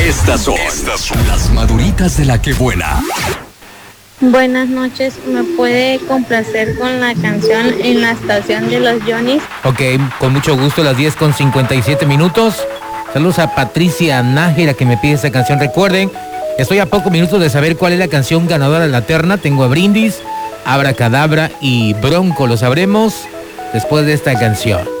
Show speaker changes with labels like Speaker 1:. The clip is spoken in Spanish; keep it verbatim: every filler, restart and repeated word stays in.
Speaker 1: Estas son, Estas son las maduritas de la que buena.
Speaker 2: Buenas noches, ¿me puede complacer con la canción En la estación de los Johnny's?
Speaker 3: Ok, con mucho gusto, las diez con cincuenta y siete minutos. Saludos a Patricia Nájera que me pide esta canción. Recuerden, estoy a pocos minutos de saber cuál es la canción ganadora de la terna. Tengo a Brindis, Abracadabra y Bronco. Lo sabremos después de esta canción.